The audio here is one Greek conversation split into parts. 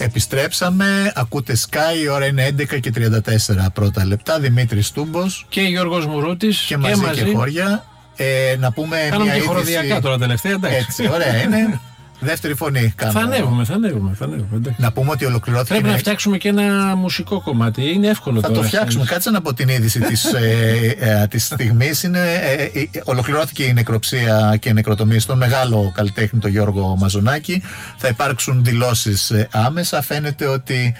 Επιστρέψαμε, ακούτε Sky, η ώρα είναι 11 και 34 πρώτα λεπτά. Δημήτρης Τούμπος και Γιώργος Μουρούτης και μαζί και χώρια. Να πούμε κάνουμε μια και είδηση. χοροδιακά τώρα τελευταία, εντάξει. Έτσι, ωραία είναι. Δεύτερη φωνή κάνουμε. Θα ανέβουμε. Να πούμε ότι ολοκληρώθηκε. Πρέπει να φτιάξουμε και ένα μουσικό κομμάτι. Είναι εύκολο θα τώρα. Το φτιάξουμε. Κάτσε να πω την είδηση της στιγμής. Ολοκληρώθηκε η νεκροψία και νεκροτομία στον μεγάλο καλλιτέχνη τον Γιώργο Μαζονάκη. Θα υπάρξουν δηλώσεις άμεσα. Φαίνεται ότι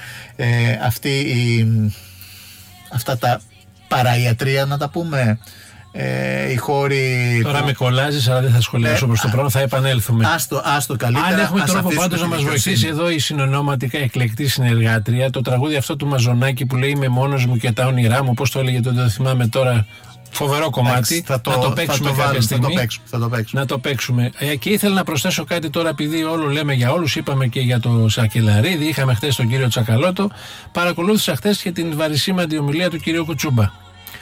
αυτά τα παραϊατρία, να τα πούμε, οι χώροι. Τώρα με κολλάζεις, αλλά δεν θα σχολιάσω προς το πρώτο, θα επανέλθουμε. Άστο καλύτερα. Αν έχουμε τρόπο πάντως να μας βοηθήσει εδώ η συνονόματικα εκλεκτή συνεργάτρια, το τραγούδι αυτό του Μαζονάκη που λέει «Είμαι μόνος μου και τα όνειρά μου», πώς το έλεγε, δεν το θυμάμαι τώρα. Φοβερό κομμάτι. Να το παίξουμε κάποια στιγμή. Θα το παίξουμε. Να το παίξουμε. Και ήθελα να προσθέσω κάτι τώρα, επειδή όλο λέμε για όλους, είπαμε και για το Σακελαρίδη, είχαμε χτες τον κύριο Τσακαλώτο. Παρακολούθησα χτες και την βαρισίμαντη ομιλία του κυρίου Κουτσούμπα.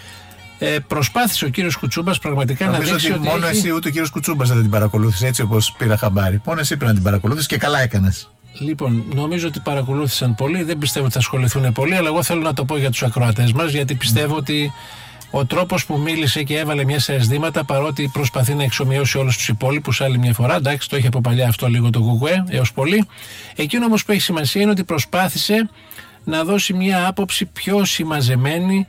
Προσπάθησε ο κύριος Κουτσούμπας πραγματικά να δείξει ότι μόνο εσύ ούτε ο κύριος Κουτσούμπας δεν την παρακολούθησε, έτσι όπως πήρα χαμπάρι. Μόνο εσύ πρέπει να την παρακολούθεις και καλά έκανες. Λοιπόν, νομίζω ότι παρακολούθησαν πολλοί, δεν πιστεύω ότι θα ασχοληθούν πολλοί, αλλά εγώ θέλω να το πω για τους ακροατές μας, γιατί πιστεύω ότι ο τρόπος που μίλησε και έβαλε μια σε αισθήματα, παρότι προσπαθεί να εξομοιώσει όλους τους υπόλοιπους άλλη μια φορά, εντάξει, το είχε από παλιά αυτό λίγο το Κουκουέ έως πολύ. Εκείνο όμως που έχει σημασία είναι ότι προσπάθησε να δώσει μια άποψη πιο συμμαζεμένη,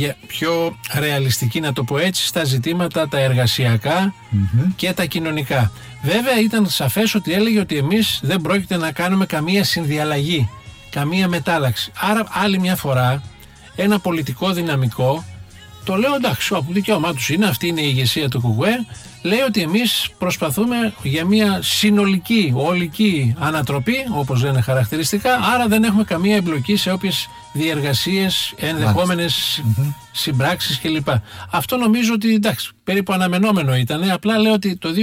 πιο ρεαλιστική, να το πω έτσι, στα ζητήματα τα εργασιακά και τα κοινωνικά. Βέβαια ήταν σαφές ότι έλεγε ότι εμείς δεν πρόκειται να κάνουμε καμία συνδιαλλαγή, καμία μετάλλαξη. Άρα άλλη μια φορά ένα πολιτικό δυναμικό, το λέω εντάξει, όπου δικαίωμά τους είναι, αυτή είναι η ηγεσία του ΚΚΕ, λέει ότι εμείς προσπαθούμε για μια συνολική, ολική ανατροπή, όπως λένε χαρακτηριστικά, άρα δεν έχουμε καμία εμπλοκή σε όποιες διεργασίες, ενδεχόμενες συμπράξεις κλπ. Αυτό νομίζω ότι εντάξει, περίπου αναμενόμενο ήταν, απλά λέω ότι το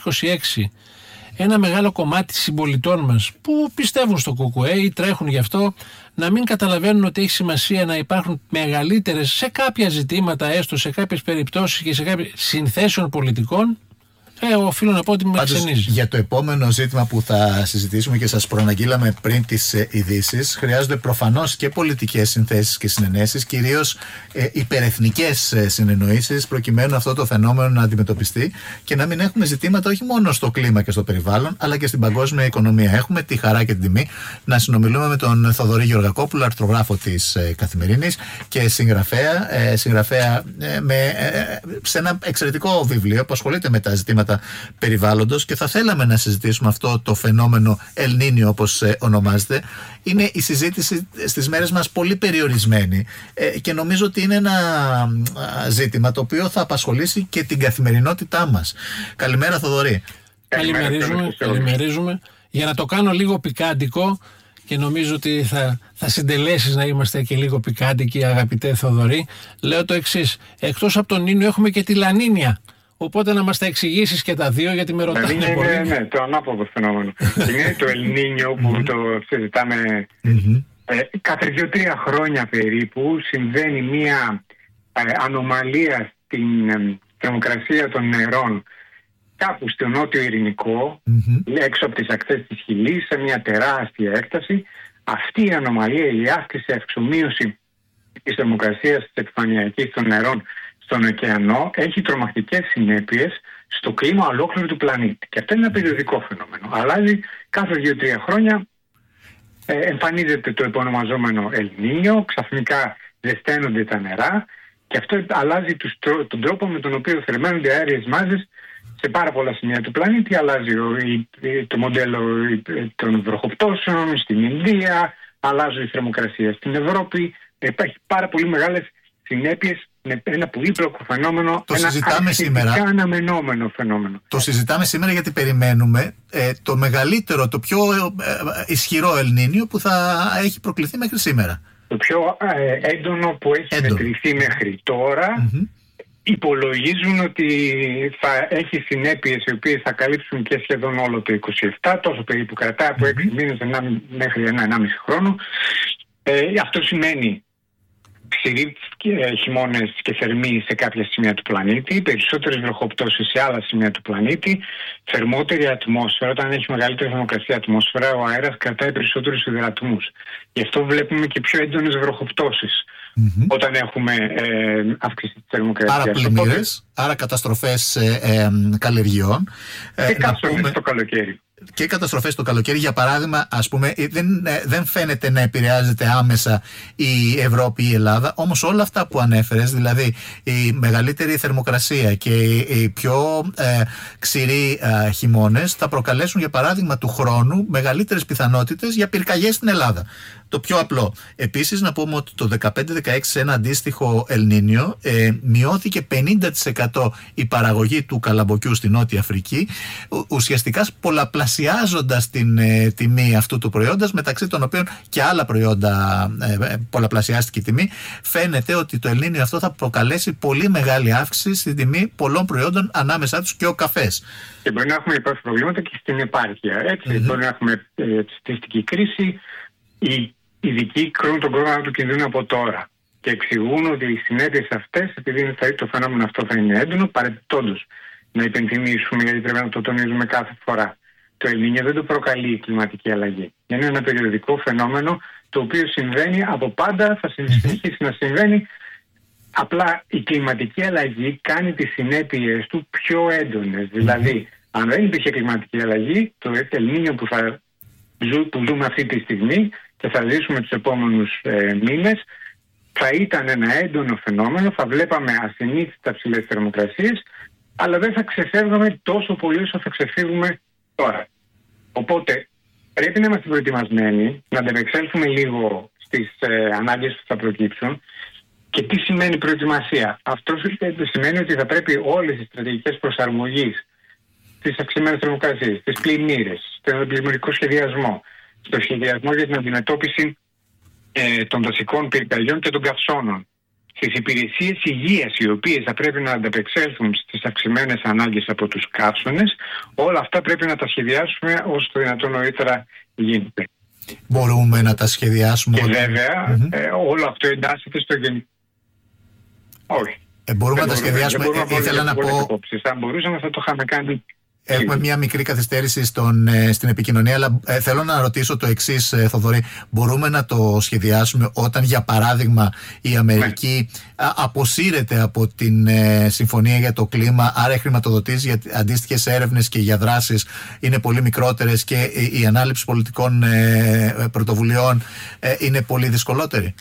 2026 ένα μεγάλο κομμάτι συμπολιτών μας που πιστεύουν στο ΚΚΕ ή τρέχουν γι' αυτό, να μην καταλαβαίνουν ότι έχει σημασία να υπάρχουν μεγαλύτερες σε κάποια ζητήματα, έστω σε κάποιες περιπτώσεις και σε κάποιες συνθέσεων πολιτικών. Οφείλω να πω ότι με ξενίζει. Για το επόμενο ζήτημα που θα συζητήσουμε και σας προαναγγείλαμε πριν τις ειδήσεις, χρειάζονται προφανώς και πολιτικές συνθέσεις και συνενέσεις, κυρίως υπερεθνικές συνεννοήσεις, προκειμένου αυτό το φαινόμενο να αντιμετωπιστεί και να μην έχουμε ζητήματα όχι μόνο στο κλίμα και στο περιβάλλον, αλλά και στην παγκόσμια οικονομία. Έχουμε τη χαρά και την τιμή να συνομιλούμε με τον Θοδωρή Γεωργακόπουλο, αρθρογράφο της Καθημερινής και συγγραφέα σε ένα εξαιρετικό βιβλίο που ασχολείται με τα ζητήματα περιβάλλοντος, και θα θέλαμε να συζητήσουμε αυτό το φαινόμενο El Niño, όπως ονομάζεται. Είναι η συζήτηση στις μέρες μας πολύ περιορισμένη και νομίζω ότι είναι ένα ζήτημα το οποίο θα απασχολήσει και την καθημερινότητά μας. Καλημέρα, Θοδωρή. Καλημερίζουμε. Για να το κάνω λίγο πικάντικο, και νομίζω ότι θα συντελέσεις να είμαστε και λίγο πικάντικοι, αγαπητέ Θοδωρή, λέω το εξής: εκτός από τον Νίνο έχουμε και τη Λανίνια. Οπότε να μας τα εξηγήσεις και τα δύο, γιατί με ρωτάνε πολύ. Ναι, το ανάποδο φαινόμενο. Είναι το El Niño που το συζητάμε κάθε 2-3 χρόνια περίπου. Συμβαίνει μια ανομαλία στην θερμοκρασία των νερών κάπου στο νότιο Ειρηνικό, έξω από τις ακτές της Χιλής, σε μια τεράστια έκταση. Αυτή η ανομαλία, η αύξηση, εξομοίωση της θερμοκρασίας της επιφανειακής των νερών στον ωκεανό, έχει τρομακτικές συνέπειες στο κλίμα ολόκληρου του πλανήτη. Και αυτό είναι ένα περιοδικό φαινόμενο. Αλλάζει κάθε 2-3 χρόνια, εμφανίζεται το επωνομαζόμενο El Niño, ξαφνικά ζεσταίνονται τα νερά και αυτό αλλάζει τον τρόπο με τον οποίο θερμαίνονται αέριες μάζες σε πάρα πολλά σημεία του πλανήτη. Αλλάζει το μοντέλο των βροχοπτώσεων στην Ινδία, αλλάζει η θερμοκρασία στην Ευρώπη. Υπάρχει πάρα πολύ μεγάλες συνέπειες με ένα πολύπλοκο φαινόμενο, το συζητάμε σήμερα. Αναμενόμενο φαινόμενο. Το συζητάμε σήμερα γιατί περιμένουμε το μεγαλύτερο, το πιο ισχυρό El Niño που θα έχει προκληθεί μέχρι σήμερα. Το πιο έντονο που έχει μετρηθεί μέχρι τώρα. Υπολογίζουν ότι θα έχει συνέπειες οι οποίες θα καλύψουν και σχεδόν όλο το 27, τόσο περίπου κρατάει από 6 μήνες μέχρι 1,5 χρόνο. Αυτό σημαίνει ξηροί χειμώνες και θερμοί σε κάποια σημεία του πλανήτη, περισσότερες βροχοπτώσεις σε άλλα σημεία του πλανήτη, θερμότερη ατμόσφαιρα. Όταν έχει μεγαλύτερη θερμοκρασία ατμόσφαιρα, ο αέρας κρατάει περισσότερους υδρατμούς. Γι' αυτό βλέπουμε και πιο έντονες βροχοπτώσεις όταν έχουμε αύξηση της θερμοκρασίας. Άρα πλημμύρες, άρα καταστροφές καλλιεργειών. Και καταστροφές το καλοκαίρι. Και καταστροφές το καλοκαίρι, για παράδειγμα, ας πούμε, δεν φαίνεται να επηρεάζεται άμεσα η Ευρώπη ή η Ελλάδα, όμως όλα αυτά που ανέφερες, δηλαδή η μεγαλύτερη θερμοκρασία και οι πιο ξηροί χειμώνες, θα προκαλέσουν, για παράδειγμα, του χρόνου μεγαλύτερες πιθανότητες για πυρκαγιές στην Ελλάδα. Το πιο απλό. Επίσης, να πούμε ότι το 15-16 σε ένα αντίστοιχο Ελνίνιο μειώθηκε 50% η παραγωγή του καλαμποκιού στη Νότια Αφρική, ουσιαστικά πολλαπλασιάζοντας την τιμή αυτού του προϊόντος, μεταξύ των οποίων και άλλα προϊόντα πολλαπλασιάστηκε η τιμή. Φαίνεται ότι το Ελνίνιο αυτό θα προκαλέσει πολύ μεγάλη αύξηση στην τιμή πολλών προϊόντων, ανάμεσά τους και ο καφές. Και μπορεί να έχουμε υπάρχουν προβλήματα και στην επάρκεια. Έτσι. Μπορεί να έχουμε στατιστική κρίση. Οι ειδικοί κρούν τον πρόγραμμα του κινδύνου από τώρα και εξηγούν ότι οι συνέπειες αυτές, επειδή το φαινόμενο αυτό θα είναι έντονο, παρεπιπτόντως να υπενθυμίσουμε, γιατί πρέπει να το τονίζουμε κάθε φορά, το Ελνίνιο δεν το προκαλεί η κλιματική αλλαγή. Είναι ένα περιοδικό φαινόμενο το οποίο συμβαίνει από πάντα, θα συνεχίσει να συμβαίνει. Απλά η κλιματική αλλαγή κάνει τις συνέπειες του πιο έντονες. Δηλαδή, αν δεν υπήρχε κλιματική αλλαγή, το Ελνίνιο που ζούμε αυτή τη στιγμή και θα ζήσουμε τους επόμενους μήνες, θα ήταν ένα έντονο φαινόμενο, θα βλέπαμε ασυνήθιστα ψηλές θερμοκρασίες, αλλά δεν θα ξεφεύγαμε τόσο πολύ όσο θα ξεφύγουμε τώρα. Οπότε πρέπει να είμαστε προετοιμασμένοι, να ανταπεξέλθουμε λίγο στις ανάγκες που θα προκύψουν. Και τι σημαίνει προετοιμασία? Αυτό σημαίνει ότι θα πρέπει όλες οι στρατηγικές προσαρμογής στις αυξημένες θερμοκρασίες, στις πλημμύρες, στον πλημμυρικό σχεδιασμό, στο σχεδιασμό για την αντιμετώπιση των δασικών πυρκαγιών και των καυσώνων, στις υπηρεσίες υγείας οι οποίες θα πρέπει να ανταπεξέλθουν στις αυξημένες ανάγκες από τους καύσωνες, όλα αυτά πρέπει να τα σχεδιάσουμε όσο το δυνατόν νωρίτερα γίνεται. Μπορούμε να τα σχεδιάσουμε? Και βέβαια όλο αυτό εντάσσεται στο γενικό. Όχι. Μπορούμε να τα σχεδιάσουμε. Ήθελα να πω. Αν μπορούσαμε θα το είχαμε κάνει. Έχουμε μια μικρή καθυστέρηση στην επικοινωνία, αλλά θέλω να ρωτήσω το εξής, Θοδωρή. Μπορούμε να το σχεδιάσουμε όταν, για παράδειγμα, η Αμερική αποσύρεται από την Συμφωνία για το Κλίμα, άρα οι χρηματοδοτήσεις για αντίστοιχες έρευνες και για δράσεις είναι πολύ μικρότερες και η ανάληψη πολιτικών πρωτοβουλειών είναι πολύ δυσκολότερη?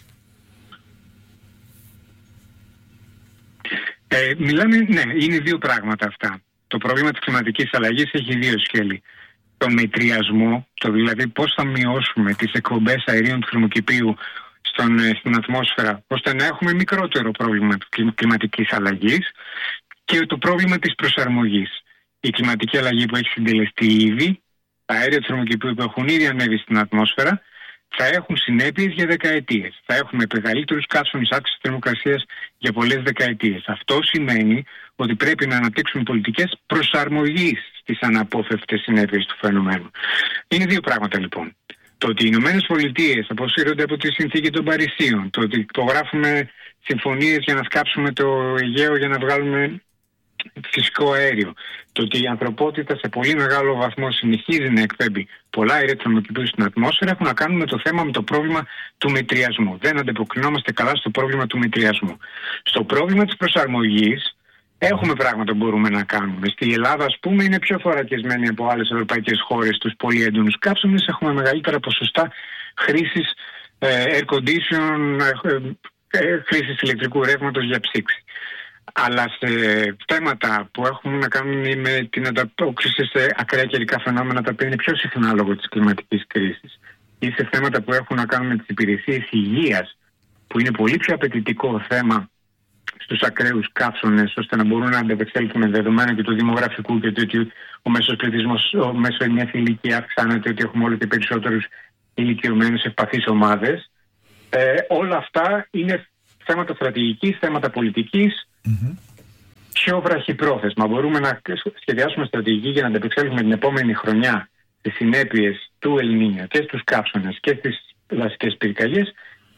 Μιλάμε, ναι, είναι δύο πράγματα αυτά. Το πρόβλημα της κλιματικής αλλαγής έχει δύο σκέλη. Το μετριασμό, το δηλαδή πώς θα μειώσουμε τις εκπομπές αερίων του θερμοκηπίου στην ατμόσφαιρα, ώστε να έχουμε μικρότερο πρόβλημα της κλιματικής αλλαγής, και το πρόβλημα της προσαρμογής. Η κλιματική αλλαγή που έχει συντελεστεί ήδη, τα αέρια του θερμοκηπίου που έχουν ήδη ανέβει στην ατμόσφαιρα, θα έχουν συνέπειες για δεκαετίες. Θα έχουμε μεγαλύτερους καύσωνες, αύξηση της θερμοκρασίας για πολλές δεκαετίες. Αυτό σημαίνει ότι πρέπει να αναπτύξουμε πολιτικές προσαρμογής στις αναπόφευκτες συνέπειες του φαινομένου. Είναι δύο πράγματα λοιπόν. Το ότι οι Ηνωμένες Πολιτείες αποσύρονται από τη συνθήκη των Παρισίων, το ότι υπογράφουμε συμφωνίες για να σκάψουμε το Αιγαίο για να βγάλουμε φυσικό αέριο, το ότι η ανθρωπότητα σε πολύ μεγάλο βαθμό συνεχίζει να εκπέμπει πολλά αέρια του θερμοκηπίου στην ατμόσφαιρα, έχουν να κάνουν με το θέμα, με το πρόβλημα του μετριασμού. Δεν ανταποκρινόμαστε καλά στο πρόβλημα του μετριασμού. Στο πρόβλημα της προσαρμογής έχουμε πράγματα που μπορούμε να κάνουμε. Στη Ελλάδα, ας πούμε, είναι πιο θωρακισμένη από άλλες ευρωπαϊκές χώρες τους πολύ έντονους καύσωνες. Έχουμε μεγαλύτερα ποσοστά χρήσης air condition, χρήσης ηλεκτρικού ρεύματος για ψήξη. Αλλά σε θέματα που έχουν να κάνουν με την ανταπόκριση σε ακραία καιρικά φαινόμενα, τα οποία είναι πιο συχνά λόγω της κλιματικής κρίσης, ή σε θέματα που έχουν να κάνουν με τις υπηρεσίες υγείας, που είναι πολύ πιο απαιτητικό θέμα στους ακραίους καύσωνες, ώστε να μπορούν να ανταπεξέλθουν δεδομένα και του δημογραφικού και το ότι ο μέσος πληθυσμός, ο μέσος ενιαίας ηλικία αυξάνεται, ότι έχουμε όλο και περισσότερους ηλικιωμένους ευπαθείς ομάδες. Όλα αυτά είναι θέματα στρατηγικής, θέματα πολιτικής, πιο βραχυπρόθεσμα. Μπορούμε να σχεδιάσουμε στρατηγική για να ανταπεξέλθουμε την επόμενη χρονιά τις συνέπειες του Ελνίνιο και στους καύσωνες και στις δασικές πυρκαγιές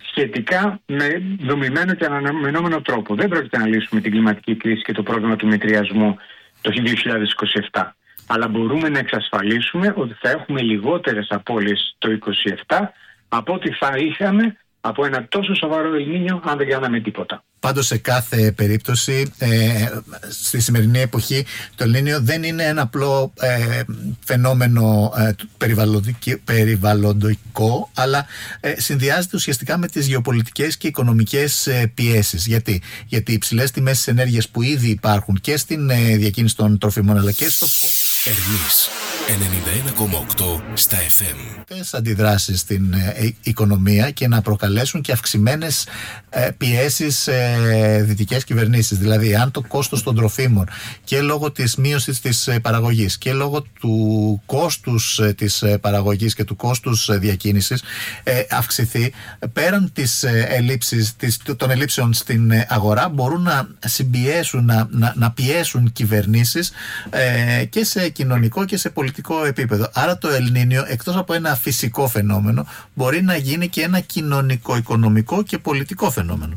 σχετικά με δομημένο και αναμενόμενο τρόπο. Δεν πρόκειται να λύσουμε την κλιματική κρίση και το πρόβλημα του μετριασμού το 2027. Αλλά μπορούμε να εξασφαλίσουμε ότι θα έχουμε λιγότερες απώλειες το 2027 από ό,τι θα είχαμε από ένα τόσο σοβαρό Ελνίνιο αν δεν κάναμε τίποτα. Πάντως σε κάθε περίπτωση στη σημερινή εποχή το Ελνίνιο δεν είναι ένα απλό φαινόμενο περιβαλλοντικό, αλλά συνδυάζεται ουσιαστικά με τις γεωπολιτικές και οικονομικές πιέσεις. Γιατί οι υψηλές τιμές της ενέργειας που ήδη υπάρχουν και στην διακίνηση των τροφίμων αλλά και στο Ερμής 91,8 στα FM. Αντιδράσεις στην οικονομία και να προκαλέσουν και αυξημένες πιέσεις δυτικές κυβερνήσεις. Δηλαδή, αν το κόστος των τροφίμων και λόγω της μείωσης της παραγωγής και λόγω του κόστους της παραγωγής και του κόστους διακίνησης αυξηθεί, πέραν της των ελλείψεων στην αγορά, μπορούν να συμπιέσουν, να πιέσουν κυβερνήσεις και σε κοινωνικό και σε πολιτικό επίπεδο. Άρα το Ελνίνιο, εκτός από ένα φυσικό φαινόμενο, μπορεί να γίνει και ένα κοινωνικό, οικονομικό και πολιτικό φαινόμενο.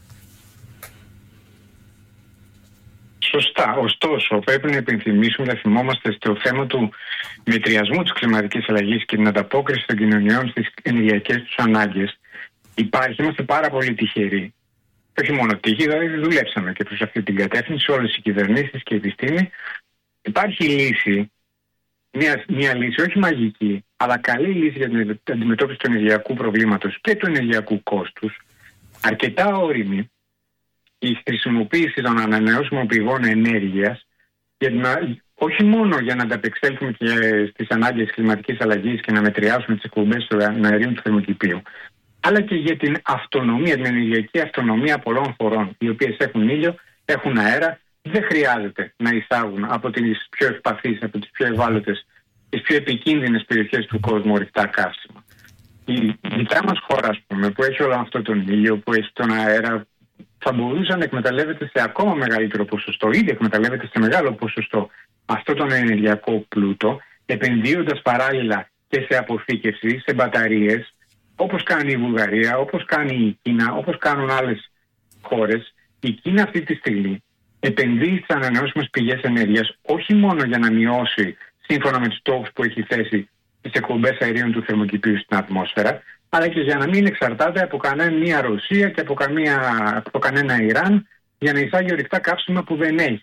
Σωστά. Ωστόσο, πρέπει να υπενθυμίσουμε, να θυμόμαστε στο θέμα του μετριασμού της κλιματικής αλλαγής και την ανταπόκριση των κοινωνιών στις ενεργειακές τους ανάγκες. Είμαστε πάρα πολύ τυχεροί. Όχι μόνο τύχη, δηλαδή δουλέψαμε και προς αυτή την κατεύθυνση όλες οι κυβερνήσεις και η επιστήμη. Υπάρχει λύση, μια λύση όχι μαγική, αλλά καλή λύση για την αντιμετώπιση του ενεργειακού προβλήματος και του ενεργειακού κόστους, αρκετά όριμη, η χρησιμοποίηση των ανανεώσιμων πηγών ενέργειας, όχι μόνο για να ανταπεξέλθουμε και στις ανάγκες κλιματικής αλλαγής και να μετριάσουμε τις εκπομπές του αερίου του θερμοκηπίου, αλλά και για την αυτονομία, την ενεργειακή αυτονομία πολλών χωρών, οι οποίες έχουν ήλιο, έχουν αέρα. Δεν χρειάζεται να εισάγουν από τις πιο ευπαθείς, από τις πιο ευάλωτες, τις πιο επικίνδυνες περιοχές του κόσμου ορυκτά καύσιμα. Η δικά μας χώρα, ας πούμε, που έχει όλο αυτό τον ήλιο, που έχει τον αέρα, θα μπορούσε να εκμεταλλεύεται σε ακόμα μεγαλύτερο ποσοστό, ήδη εκμεταλλεύεται σε μεγάλο ποσοστό αυτό τον ενεργειακό πλούτο, επενδύοντας παράλληλα και σε αποθήκευση, σε μπαταρίες, όπως κάνει η Βουλγαρία, όπως κάνει η Κίνα, όπως κάνουν άλλες χώρες. Η Κίνα αυτή τη στιγμή επενδύει στις ανανεώσιμες πηγές ενέργειας όχι μόνο για να μειώσει, σύμφωνα με τους στόχους που έχει θέσει, τις εκπομπές αερίων του θερμοκηπίου στην ατμόσφαιρα, αλλά και για να μην εξαρτάται από κανένα Ρωσία και από κανένα Ιράν για να εισάγει ορυκτά καύσιμα που δεν έχει.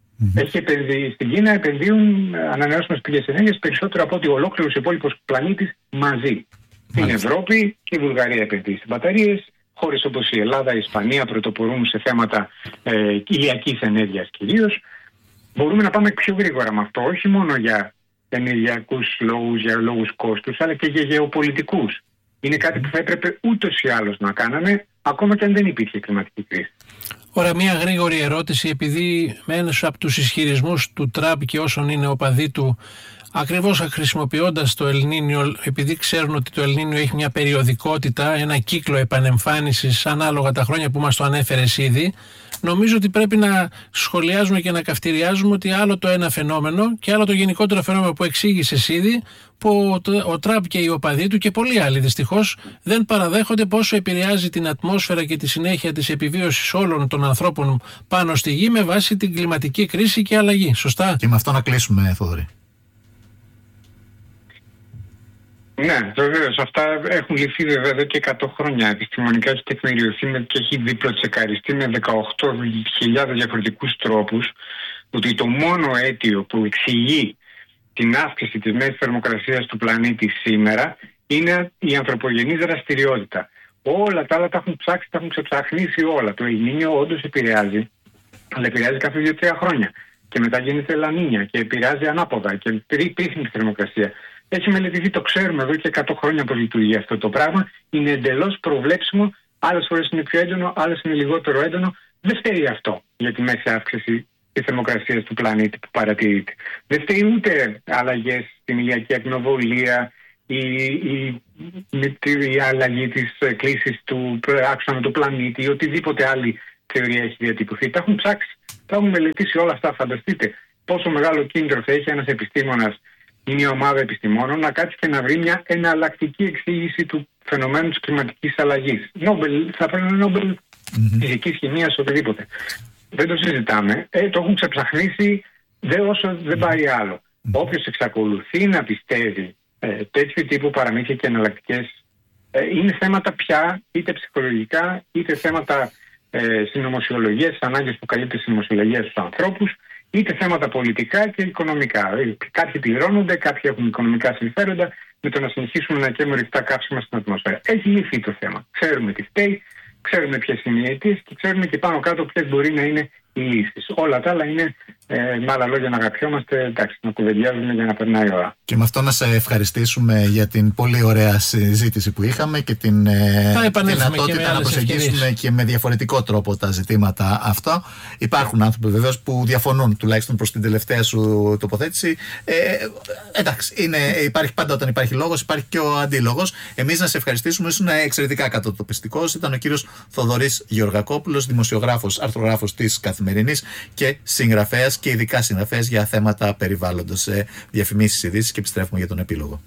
Στην Κίνα επενδύουν ανανεώσιμες πηγές ενέργειας περισσότερο από ότι ολόκληρος ο υπόλοιπος πλανήτης μαζί. Στην Ευρώπη η Βουλγαρία επενδύει στις μπαταρίες. Χώρες όπως η Ελλάδα, η Ισπανία πρωτοπορούν σε θέματα ηλιακής ενέργειας κυρίως. Μπορούμε να πάμε πιο γρήγορα με αυτό, όχι μόνο για ενεργειακούς λόγους, για λόγους κόστους, αλλά και για γεωπολιτικούς. Είναι κάτι που θα έπρεπε ούτως ή άλλως να κάναμε, ακόμα και αν δεν υπήρχε κλιματική κρίση. Ωραία, μια γρήγορη ερώτηση, επειδή ένας από τους ισχυρισμούς του Τραμπ και όσων είναι οπαδοί του, ακριβώς χρησιμοποιώντας το Ελνίνιο, επειδή ξέρουν ότι το Ελνίνιο έχει μια περιοδικότητα, ένα κύκλο επανεμφάνισης ανάλογα τα χρόνια που μας το ανέφερες ήδη, νομίζω ότι πρέπει να σχολιάζουμε και να καυτηριάζουμε ότι άλλο το ένα φαινόμενο και άλλο το γενικότερο φαινόμενο που εξήγησες ήδη, που ο Τραμπ και οι οπαδοί του και πολλοί άλλοι δυστυχώς δεν παραδέχονται πόσο επηρεάζει την ατμόσφαιρα και τη συνέχεια της επιβίωσης όλων των ανθρώπων πάνω στη γη με βάση την κλιματική κρίση και αλλαγή. Σωστά? Και με αυτό να κλείσουμε, Θοδωρή. Ναι, βεβαίως. Αυτά έχουν ληφθεί βέβαια εδώ και 100 χρόνια. Επιστημονικά έχει τεκμηριωθεί και έχει διπλοτσεκαριστεί με 18.000 διαφορετικούς τρόπους ότι το μόνο αίτιο που εξηγεί την αύξηση της μέσης θερμοκρασίας του πλανήτη σήμερα είναι η ανθρωπογενή δραστηριότητα. Όλα τα άλλα τα έχουν ψάξει, τα έχουν ξεψαχνίσει όλα. Το Ελνίνιο όντως επηρεάζει, αλλά επηρεάζει κάθε 2-3 χρόνια. Και μετά γίνεται Λανίνια και επηρεάζει ανάποδα και πρίχνει τη θερμοκρασία. Έχει μελετηθεί, το ξέρουμε εδώ και 100 χρόνια πώς λειτουργεί αυτό το πράγμα. Είναι εντελώς προβλέψιμο. Άλλες φορές είναι πιο έντονο, άλλες είναι λιγότερο έντονο. Δεν φταίει αυτό για τη μέση αύξηση της θερμοκρασίας του πλανήτη που παρατηρείται. Δεν φταίει ούτε αλλαγές στην ηλιακή ακτινοβολία, η αλλαγή της κλίσης του άξονα του πλανήτη ή οτιδήποτε άλλη θεωρία έχει διατυπωθεί. Τα έχουν ψάξει, τα έχουν μελετήσει όλα αυτά. Φανταστείτε πόσο μεγάλο κίνητρο θα έχει ένας επιστήμονας ή μια ομάδα επιστημόνων να κάτσει και να βρει μια εναλλακτική εξήγηση του φαινομένου της κλιματικής αλλαγής. Θα πρέπει Νόμπελ φυσικής, χημίας, οτιδήποτε. Δεν το συζητάμε. Το έχουν ξεψαχνίσει όσο δεν πάει άλλο. Όποιος εξακολουθεί να πιστεύει τέτοιου τύπου παραμύθια και εναλλακτικές, είναι θέματα πια είτε ψυχολογικά είτε θέματα συνωμοσιολογίας, ανάγκες που καλύπτει η συνωμοσιολογία στους ανθρώπους, είτε θέματα πολιτικά και οικονομικά. Κάποιοι πληρώνονται, κάποιοι έχουν οικονομικά συμφέροντα με το να συνεχίσουμε να καίμε ρηχτά καύσιμα στην ατμόσφαιρα. Έχει λυθεί το θέμα. Ξέρουμε τι φταίει, ξέρουμε ποιες είναι οι αιτίες και ξέρουμε και πάνω κάτω ποιες μπορεί να είναι οι λύσεις. Όλα τα άλλα είναι με άλλα λόγια να αγαπιόμαστε, εντάξει, να κουβεντιάζουμε για να περνάει η ώρα. Και με αυτό να σε ευχαριστήσουμε για την πολύ ωραία συζήτηση που είχαμε και την δυνατότητα να προσεγγίσουμε και με διαφορετικό τρόπο τα ζητήματα αυτά. Υπάρχουν άνθρωποι βεβαίως που διαφωνούν, τουλάχιστον προς την τελευταία σου τοποθέτηση. Εντάξει, υπάρχει πάντα όταν υπάρχει λόγος, υπάρχει και ο αντίλογος. Εμείς να σε ευχαριστήσουμε, ήσουν εξαιρετικά κατατοπιστικός. Ήταν ο κύριος Θοδωρής Γεωργακόπουλος, δημοσιογράφος, αρθρογράφος της Καθημερινής και συγγραφέας και ειδικά συγγραφέας για θέματα περιβάλλοντος. Διαφημίσεις, ειδήσεις και επιστρέφουμε για τον επίλογο.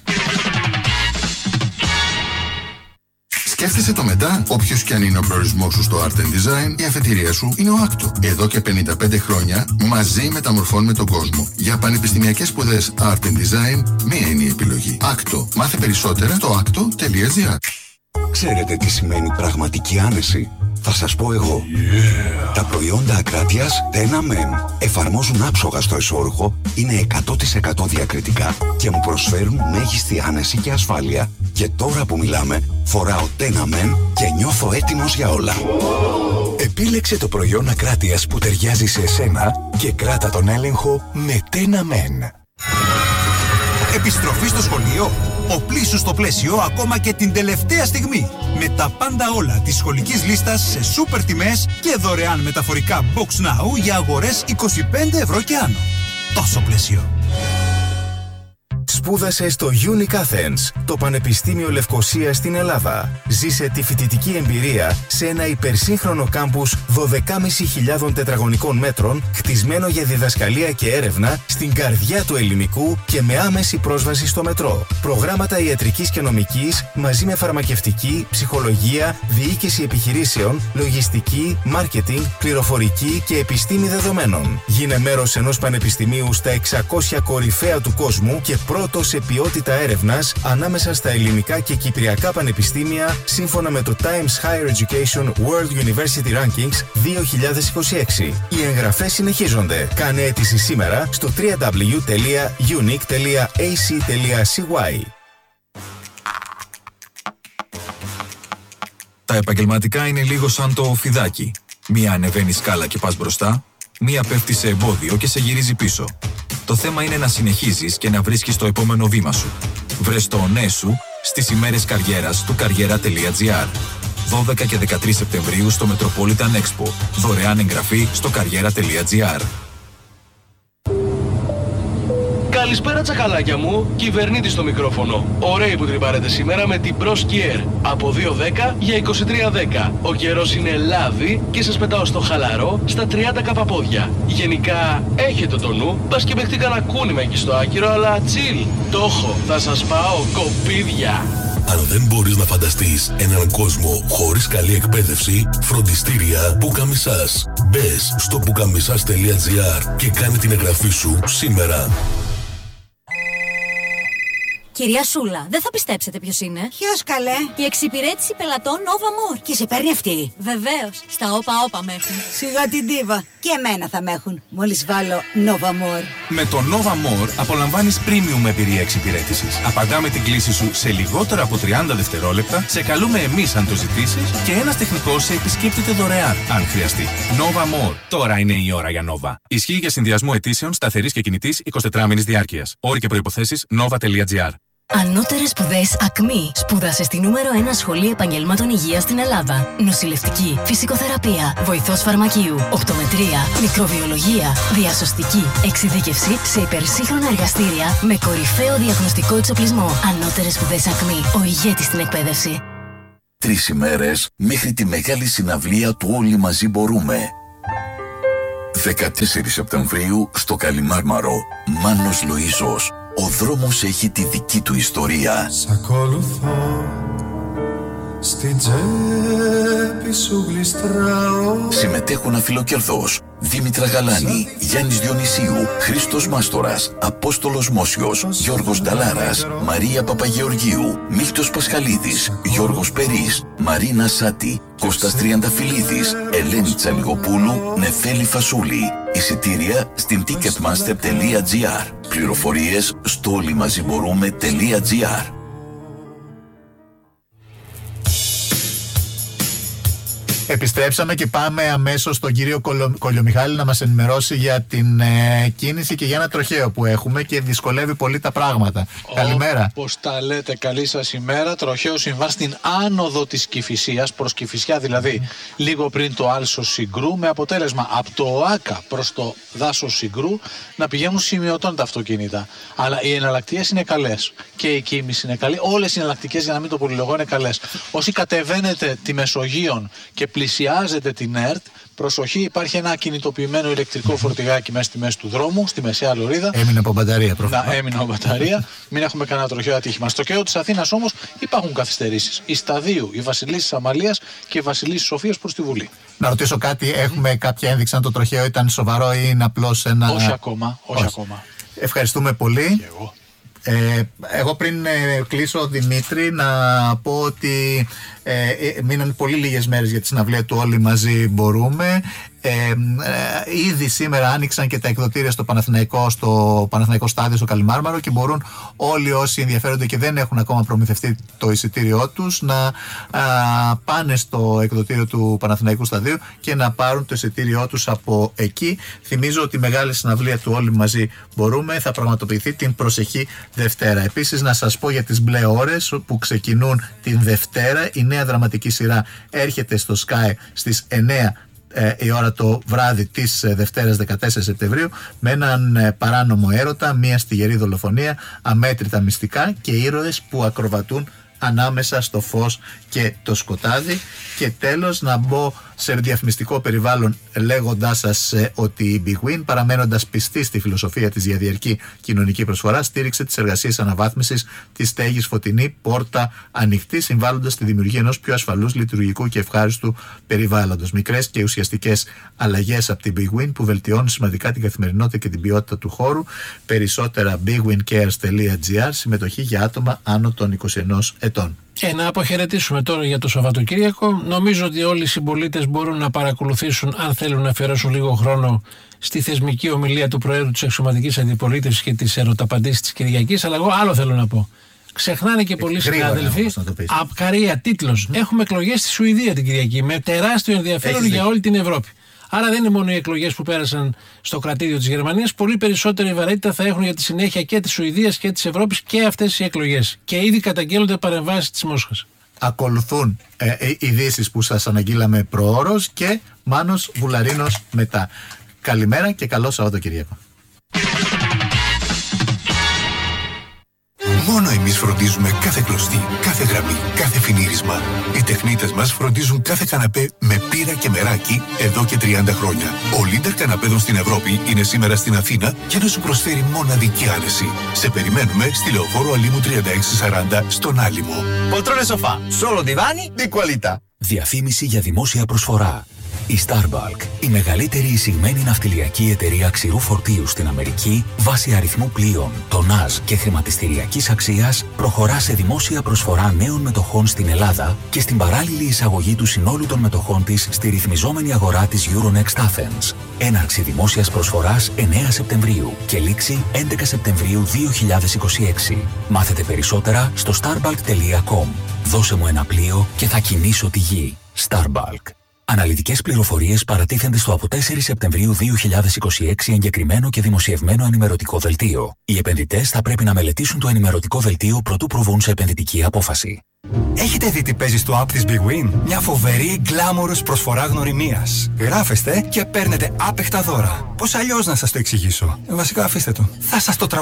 Σκέφτεσαι το μετά, όποιος και αν είναι ο προορισμός σου στο Art and Design, η αφετηρία σου είναι ο Άκτο. Εδώ και 55 χρόνια μαζί μεταμορφώνουμε τον κόσμο. Για πανεπιστημιακές σπουδές Art and Design, μία είναι η επιλογή. Άκτο. Μάθε περισσότερα στο acto.gr. Ξέρετε τι σημαίνει πραγματική άνεση? Θα σας πω εγώ. Τα προϊόντα Ακράτειας Tenamen εφαρμόζουν άψογα στο εσώρουχο, είναι 100% διακριτικά και μου προσφέρουν μέγιστη άνεση και ασφάλεια. Και τώρα που μιλάμε, φοράω Tenamen και νιώθω έτοιμος για όλα. Επίλεξε το προϊόν Ακράτειας που ταιριάζει σε εσένα και κράτα τον έλεγχο με Tenamen. Επιστροφή στο σχολείο. Οπλίσου στο πλαίσιο ακόμα και την τελευταία στιγμή. Με τα πάντα όλα της σχολικής λίστας σε σούπερ τιμές και δωρεάν μεταφορικά Box Now για αγορές 25 ευρώ και άνω. Τόσο πλαίσιο. Σπούδασε στο Unique Athens, το Πανεπιστήμιο Λευκωσίας στην Ελλάδα. Ζήσε τη φοιτητική εμπειρία σε ένα υπερσύγχρονο κάμπους 12.500 τετραγωνικών μέτρων, χτισμένο για διδασκαλία και έρευνα στην καρδιά του ελληνικού και με άμεση πρόσβαση στο μετρό. Προγράμματα ιατρικής και νομικής μαζί με φαρμακευτική, ψυχολογία, διοίκηση επιχειρήσεων, λογιστική, μάρκετινγκ, πληροφορική και επιστήμη δεδομένων. Γίνε μέρος ενός πανεπιστημίου στα 600 κορυφαία του κόσμου και πρώτο σε ποιότητα έρευνας ανάμεσα στα ελληνικά και κυπριακά πανεπιστήμια σύμφωνα με το Times Higher Education World University Rankings 2026. Οι εγγραφές συνεχίζονται. Κάνε αίτηση σήμερα στο www.unique.ac.cy. Τα επαγγελματικά είναι λίγο σαν το φιδάκι. Μία ανεβαίνει σκάλα και πας μπροστά, μία πέφτει σε εμπόδιο και σε γυρίζει πίσω. Το θέμα είναι να συνεχίζεις και να βρίσκεις το επόμενο βήμα σου. Βρες το ναι σου στις ημέρες καριέρας του καριέρα.gr. 12 και 13 Σεπτεμβρίου στο Metropolitan Expo. Δωρεάν εγγραφή στο καριέρα.gr. Καλησπέρα τσακαλάκια μου, κυβερνήτη στο μικρόφωνο. Ωραίοι που τρυπάρετε σήμερα με την Pro Skier. Από 2.10 για 23.10. Ο καιρός είναι λάδι και σας πετάω στο χαλαρό στα 30 καπαπόδια. Γενικά έχετε το νου, πας και παιχτεί κανένα κούνημα εκεί στο άκυρο, αλλά chill. Το έχω, θα σας πάω κοπίδια. Αν δεν μπορείς να φανταστείς έναν κόσμο χωρίς καλή εκπαίδευση, φροντιστήρια Πουκαμισάς. Μπες στο pukamisas.gr και κάνε την εγγραφή σου σήμερα. Κυρία Σούλα, δεν θα πιστέψετε ποιος είναι. Ποιος καλέ? Η εξυπηρέτηση πελατών Nova More. Και σε παίρνει αυτή? Βεβαίως, στα όπα με έχουν. Σιγά την ντίβα. Και εμένα θα με έχουν, μόλις βάλω Nova More. Με το Nova More απολαμβάνεις premium εμπειρία εξυπηρέτησης. Απαντάμε την κλήση σου σε λιγότερο από 30 δευτερόλεπτα, σε καλούμε εμείς αν το ζητήσεις και ένας τεχνικός σε επισκέπτεται δωρεάν, αν χρειαστεί. Nova More. Τώρα είναι η ώρα για Nova. Ισχύει για συνδυασμό αιτήσεων σταθερής και κινητής 24μηνης διάρκειας. Όροι και προϋποθέσεις nova.gr. Ανώτερες σπουδές ΑΚΜΗ. Σπούδασε στη νούμερο 1 σχολή επαγγελμάτων υγείας στην Ελλάδα. Νοσηλευτική, φυσικοθεραπεία, βοηθός φαρμακείου, οπτομετρία, μικροβιολογία, διασωστική, εξειδίκευση σε υπερσύγχρονα εργαστήρια με κορυφαίο διαγνωστικό εξοπλισμό. Ανώτερες σπουδές ΑΚΜΗ. Ο ηγέτης στην εκπαίδευση. 3 ημέρες μέχρι τη μεγάλη συναυλία του Όλοι Μαζί Μπορούμε. 14 Σεπτεμβρίου στο Καλιμάρμαρο. Μάνος Λοΐζος. Ο δρόμος έχει τη δική του ιστορία. Σ' ακολουθώ, στην τσέπη σου γλιστράω. Συμμετέχουν αφιλοκερδός Δήμητρα Γαλάνη, Γιάννης Διονυσίου, Χρήστος Μάστορας, Απόστολος Μόσιος, Γιώργος Νταλάρας, Μαρία Παπαγεωργίου, Μίλτος Πασχαλίδης, Γιώργος Περής, Μαρίνα Σάτη, Κώστας Τριανταφυλλίδης, Ελένη Τσαλιγοπούλου, Νεφέλη Φασούλη. Εισιτήρια στην ticketmaster.gr. Πληροφορίες στο όλοιμαζιμπορούμε.gr. Επιστρέψαμε και πάμε αμέσως στον κύριο Κολιομιχάλη να μας ενημερώσει για την κίνηση και για ένα τροχαίο που έχουμε και δυσκολεύει πολύ τα πράγματα. Καλημέρα. Πώς τα λέτε, καλή σας ημέρα. Τροχαίο συμβάν στην άνοδο της Κηφισίας, προς Κηφισιά δηλαδή, λίγο πριν το άλσος Συγκρού, με αποτέλεσμα από το ΟΑΚΑ προς το δάσος Συγκρού να πηγαίνουν σημειωτών τα αυτοκίνητα. Αλλά οι εναλλακτικές είναι καλές και η κίνηση είναι καλή. Όλες οι εναλλακτικές, για να μην το πολυλογώ, είναι καλές. Όσοι κατεβαίνετε τη Μεσογείον και πλησιάζετε την ΕΡΤ, προσοχή, υπάρχει ένα κινητοποιημένο ηλεκτρικό φορτηγάκι μέσα στη μέση του δρόμου, στη μεσαία λωρίδα. Έμεινε από μπαταρία, προφανώς. Έμεινε από μπαταρία. Μην έχουμε κανένα τροχαίο ατύχημα. Στο κέντρο της Αθήνας όμως υπάρχουν καθυστερήσεις. Η Σταδίου, η Βασιλίσσης Αμαλίας και η Βασιλίσσης Σοφίας προς τη Βουλή. Να ρωτήσω κάτι, έχουμε κάποια ένδειξη αν το τροχαίο ήταν σοβαρό ή είναι απλώς ένα. Όχι ακόμα. Ευχαριστούμε πολύ. Εγώ πριν κλείσω, Δημήτρη, να πω ότι μείναν πολύ λίγες μέρες για τη συναυλία του Όλοι Μαζί Μπορούμε. Ήδη σήμερα άνοιξαν και τα εκδοτήρια στο Παναθηναϊκό Στάδιο στο Καλιμάρμαρο και μπορούν όλοι όσοι ενδιαφέρονται και δεν έχουν ακόμα προμηθευτεί το εισιτήριό τους να πάνε στο εκδοτήριο του Παναθηναϊκού Σταδίου και να πάρουν το εισιτήριό τους από εκεί. Θυμίζω ότι η μεγάλη συναυλία του Όλοι Μαζί Μπορούμε θα πραγματοποιηθεί την προσεχή Δευτέρα. Επίσης να σας πω για τις μπλε ώρες που ξεκινούν την Δευτέρα. Η νέα δραματική σειρά έρχεται στο Sky στις 9 η ώρα το βράδυ της Δευτέρας 14 Σεπτεμβρίου με έναν παράνομο έρωτα, μια στιγερή δολοφονία, αμέτρητα μυστικά και ήρωες που ακροβατούν ανάμεσα στο φως και το σκοτάδι. Και τέλος να μπω σε διαφημιστικό περιβάλλον λέγοντάς σας ότι η Big Win, παραμένοντας πιστή στη φιλοσοφία της διαδιαρκή κοινωνική προσφορά, στήριξε τις εργασίες αναβάθμισης της στέγης Φωτεινή Πόρτα Ανοιχτή, συμβάλλοντας στη δημιουργία ενός πιο ασφαλούς, λειτουργικού και ευχάριστου περιβάλλοντος. Μικρές και ουσιαστικές αλλαγές από την Big Win που βελτιώνουν σημαντικά την καθημερινότητα και την ποιότητα του χώρου. Περισσότερα bigwincares.gr. Συμμετοχή για άτομα άνω των 21 ετών. Να αποχαιρετήσουμε τώρα για το Σαββατοκύριακο. Νομίζω ότι όλοι οι συμπολίτες μπορούν να παρακολουθήσουν, αν θέλουν να αφιερώσουν λίγο χρόνο, στη θεσμική ομιλία του Προέδρου της Αξιωματικής Αντιπολίτευσης και τις ερωταπαντήσεις της Κυριακής. Αλλά εγώ άλλο θέλω να πω. Ξεχνάνε και πολλοί συνάδελφοι. Απκαρία, τίτλος. Έχουμε εκλογές στη Σουηδία την Κυριακή με τεράστιο ενδιαφέρον για όλη την Ευρώπη. Άρα δεν είναι μόνο οι εκλογές που πέρασαν στο κρατήδιο της Γερμανίας, πολύ περισσότερη βαρύτητα θα έχουν για τη συνέχεια και της Σουηδίας και της Ευρώπης και αυτές οι εκλογές. Και ήδη καταγγέλλονται παρεμβάσεις της Μόσχας. Ακολουθούν ειδήσεις που σας αναγγείλαμε προώρως και Μάνος Βουλαρίνος μετά. Καλημέρα και καλό Σαββατοκύριακο. Μόνο εμείς φροντίζουμε κάθε κλωστή, κάθε γραμμή, κάθε φινίρισμα. Οι τεχνίτες μας φροντίζουν κάθε καναπέ με πύρα και μεράκι εδώ και 30 χρόνια. Ο Λίντερ καναπέδων στην Ευρώπη είναι σήμερα στην Αθήνα για να σου προσφέρει μοναδική άνεση. Σε περιμένουμε στη Λεωφόρο Αλήμου 3640 στον Άλυμο. Poltrone sofà, solo divani di qualità. Διαφήμιση για δημόσια προσφορά. Η Starbulk, η μεγαλύτερη εισηγμένη ναυτιλιακή εταιρεία ξηρού φορτίου στην Αμερική, βάσει αριθμού πλοίων, τονάζ και χρηματιστηριακής αξίας, προχωρά σε δημόσια προσφορά νέων μετοχών στην Ελλάδα και στην παράλληλη εισαγωγή του συνόλου των μετοχών της στη ρυθμιζόμενη αγορά της Euronext Athens. Έναρξη δημόσιας προσφοράς 9 Σεπτεμβρίου και λήξη 11 Σεπτεμβρίου 2026. Μάθετε περισσότερα στο starbulk.com. Δώσε μου ένα πλοίο και θα κινήσω τη γη. Starbulk. Αναλυτικές πληροφορίες παρατίθενται στο από 4 Σεπτεμβρίου 2026 εγκεκριμένο και δημοσιευμένο ενημερωτικό δελτίο. Οι επενδυτές θα πρέπει να μελετήσουν το ενημερωτικό δελτίο προτού προβούν σε επενδυτική απόφαση. Έχετε δει τι παίζει στο app της Big Win? Μια φοβερή γκλάμορος προσφορά γνωριμίας. Γράφεστε και παίρνετε άπεχτα δώρα. Πώς αλλιώς να σας το εξηγήσω? Βασικά αφήστε το. Θα σας το